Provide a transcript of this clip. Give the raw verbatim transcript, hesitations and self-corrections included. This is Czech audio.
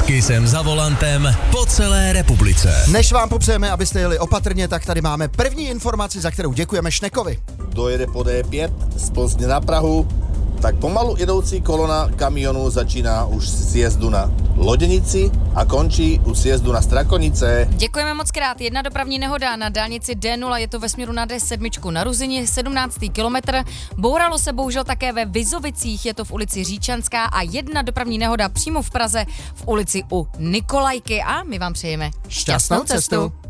S Kissem za volantem po celé republice. Než vám popřejeme, abyste jeli opatrně, tak tady máme první informaci, za kterou děkujeme Šnekovi. Dojede po D pět z Plzně na Prahu, tak pomalu jedoucí kolona kamionů začíná už z sjezdu na Loděnici a končí u sjezdu na Strakonice. Děkujeme moc krát. Jedna dopravní nehoda na dálnici D nula, je to ve směru na D sedm na Ruzyni, sedmnáctý kilometr. Bouralo se bohužel také ve Vizovicích, je to v ulici Říčanská, a jedna dopravní nehoda přímo v Praze v ulici u Nikolajky, a my vám přejeme šťastnou cestu.